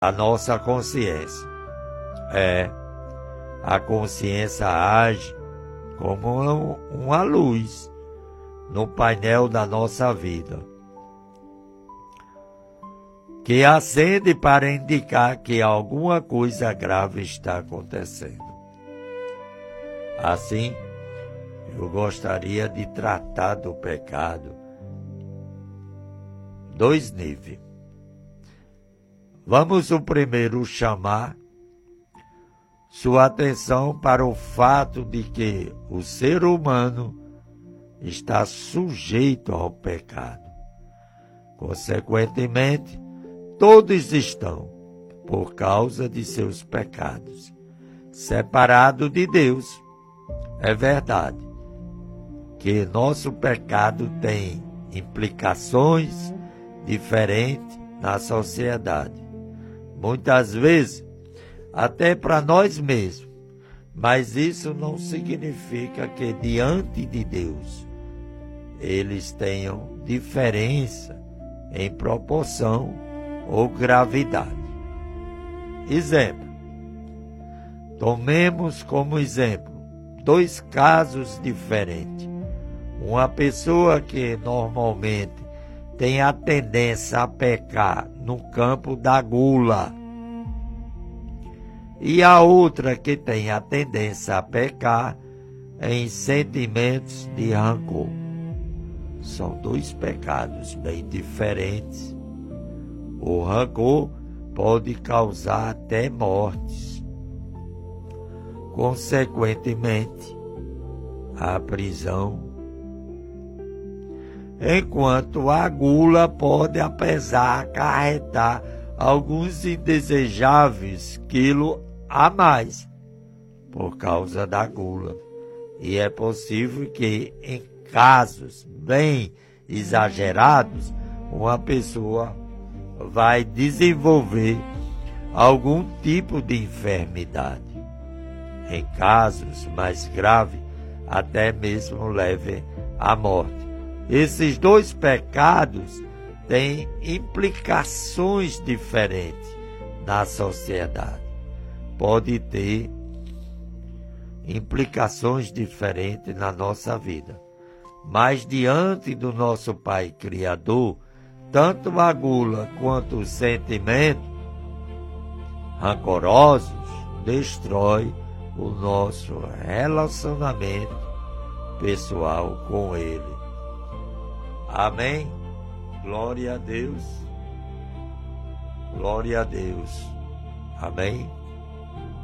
a nossa consciência. A consciência age como uma luz no painel da nossa vida, que acende para indicar que alguma coisa grave está acontecendo. Assim, eu gostaria de tratar do pecado dois níveis. Vamos o primeiro chamar sua atenção para o fato de que o ser humano está sujeito ao pecado. Consequentemente, todos estão, por causa de seus pecados, separados de Deus. É verdade que nosso pecado tem implicações diferentes na sociedade. Muitas vezes, até para nós mesmos. Mas isso não significa que diante de Deus eles tenham diferença em proporção ou gravidade. Exemplo. Tomemos como exemplo dois casos diferentes. Uma pessoa que normalmente tem a tendência a pecar no campo da gula, e a outra que tem a tendência a pecar em sentimentos de rancor. São dois pecados bem diferentes. O rancor pode causar até mortes. Consequentemente, a prisão. Enquanto a gula pode, apesar, acarretar alguns indesejáveis quilos a mais por causa da gula. E é possível que, em casos bem exagerados, uma pessoa vai desenvolver algum tipo de enfermidade. Em casos mais graves, até mesmo leve à morte. Esses dois pecados têm implicações diferentes na sociedade. Pode ter implicações diferentes na nossa vida. Mas diante do nosso Pai Criador, tanto a gula quanto o sentimento rancorosos destrói o nosso relacionamento pessoal com Ele. Amém? Glória a Deus. Glória a Deus. Amém?